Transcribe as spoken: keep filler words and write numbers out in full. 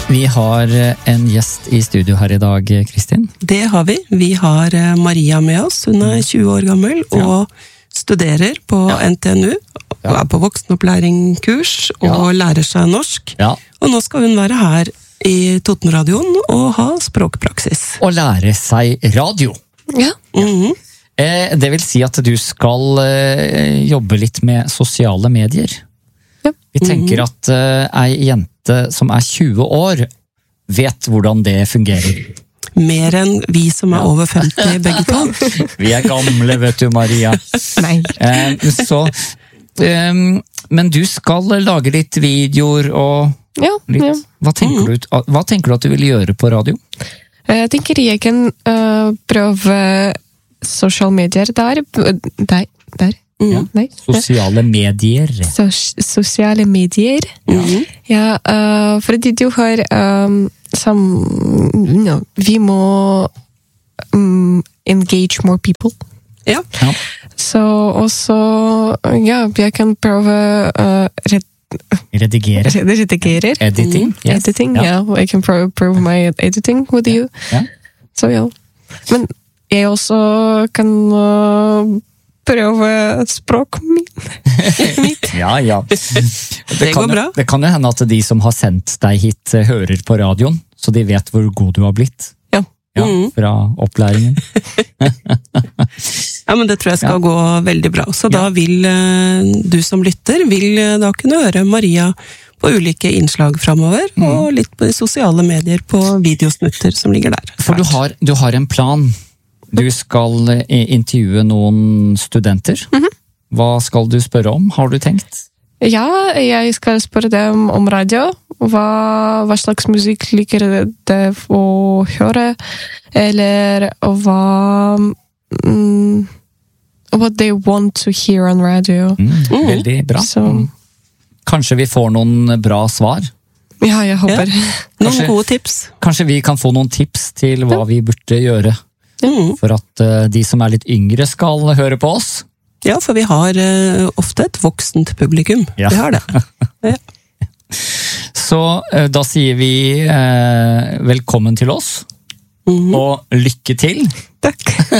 Vi har en gjest i studio her i dag, Kristin. Det har vi. Vi har Maria med oss. Hun er tjue år gammel og ja. studerer på ja. N T N U. Og er på voksenopplæringskurs og ja. lærer seg norsk. Ja. Og nå skal hun være her i Totenradioen og ha språkpraksis. Og lære seg radio. Ja. Mm-hmm. eh, det vil si at du skal eh, jobbe litt med sosiale medier. Ja. Vi tenker mm-hmm. at eh, ei jente som er tjue år, vet hvordan det fungerer. Mer enn vi som er ja. over femti, begge to. Vi er gamle, vet du, Maria. Nei. Eh, så, eh, men du skal lage litt videoer og ja, litt. Ja. Hva, tenker mm. du, hva tenker du at du vil gjøre på radio? Jeg tenker jeg kan uh, prøve sosiale medier der. Der, der. Mm. Ja. Nei. Sosiale medier. Sos sosiale medier. Mm. Ja, uh, fordi du har um, som, no, vi må um, engage more people. Ja. ja. Så også, ja, jeg kan prøve uh, red redigere. Redigere. Editing. Mm. Yes. Editing, ja. Yeah. I can prove, prove my editing with you. Ja. Så ja. Men jeg også kan uh, prøve språk mitt. ja, ja. Det, det går bra. Det kan jo hende at de som har sendt deg hit hører på radioen, så de vet hvor god du har blitt. Ja. Ja, mm. fra opplæringen. Ja, men det tror jeg skal ja. gå veldig bra. Så ja. da vil du som lytter, vil da kunne høre Maria på ulike innslag fremover, mm. og litt på de sosiale medier på videosnutter som ligger der. For du har, du har en plan. Du skal intervjue noen studenter. Mm-hmm. Hva skal du spørre om, har du tenkt? Ja, jeg skal spørre dem om radio. Hva, hva slags musikk liker de å høre? Eller hva... Mm, what they want to hear on radio. Mm, veldig bra. Så. Kanskje vi får noen bra svar? Ja, jeg håper. Ja. Noen kanskje, gode tips. Kanskje vi kan få noen tips til hva ja. vi burde gjøre? Mm. For at uh, de som er litt yngre skal høre på oss. Ja, for vi har uh, ofte et voksent publikum. Ja. Vi har det. Ja. Så uh, da sier vi uh, velkommen til oss, mm-hmm. og lykke til. Takk.